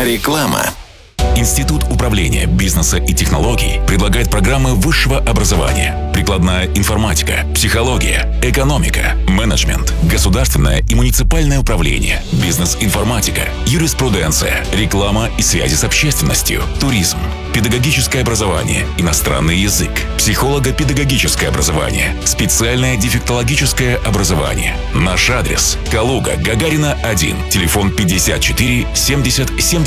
Реклама. Институт управления бизнеса и технологий предлагает программы высшего образования: прикладная информатика, психология, экономика, менеджмент, государственное и муниципальное управление, бизнес-информатика, юриспруденция, реклама и связи с общественностью, туризм, педагогическое образование, иностранный язык, психолого-педагогическое образование, специальное дефектологическое образование. Наш адрес: Калуга, Гагарина, 1, телефон 54 70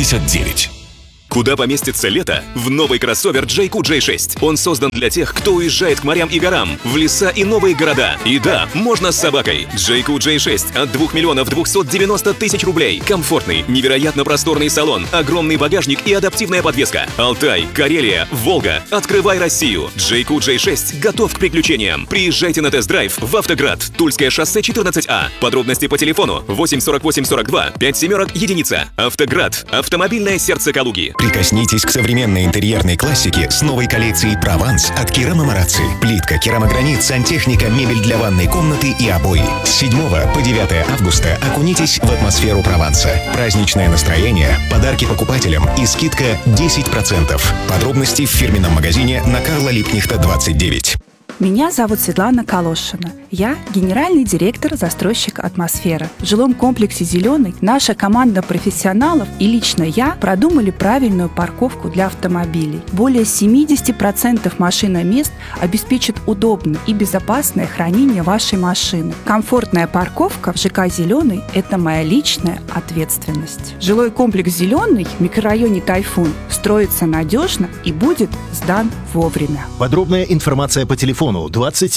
79. Куда поместится лето? В новый кроссовер JQ J6. Он создан для тех, кто уезжает к морям и горам, в леса и новые города. И да, можно с собакой. JQ J6 от 2 миллионов 290 тысяч рублей. Комфортный, невероятно просторный салон, огромный багажник и адаптивная подвеска. Алтай, Карелия, Волга. Открывай Россию. JQ J6 готов к приключениям. Приезжайте на тест-драйв в Автоград. Тульское шоссе 14А. Подробности по телефону 8 48 42 5 семерок единица. Автоград. Автомобильное сердце Калуги. Прикоснитесь к современной интерьерной классике с новой коллекцией «Прованс» от Керама Марацци. Плитка, керамогранит, сантехника, мебель для ванной комнаты и обои. С 7 по 9 августа окунитесь в атмосферу Прованса. Праздничное настроение, подарки покупателям и скидка 10%. Подробности в фирменном магазине на Карла Липкнехта, 29. Меня зовут Светлана Калошина. Я генеральный директор застройщика «Атмосфера». В жилом комплексе «Зеленый» наша команда профессионалов и лично я продумали правильную парковку для автомобилей. Более 70% машиномест обеспечат удобное и безопасное хранение вашей машины. Комфортная парковка в ЖК «Зеленый» – это моя личная ответственность. Жилой комплекс «Зеленый» в микрорайоне «Тайфун» строится надежно и будет сдан вовремя. Подробная информация по телефону 20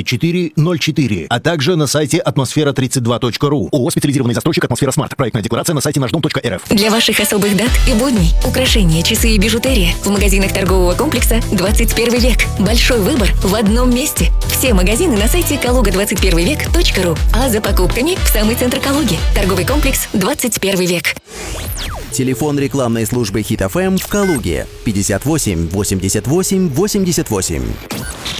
74 04, а также на сайте атмосфера32.ру. ООО «Специализированный застройщик «Атмосфера Смарт». Проектная декларация на сайте наждом.рф. Для ваших особых дат и будней украшения, часы и бижутерия в магазинах торгового комплекса «21 век». Большой выбор в одном месте. Все магазины на сайте kaluga21vek.ru. А за покупками в самый центр Калуги. Торговый комплекс «21 век». Телефон рекламной службы Хит FM в Калуге 58 88 88.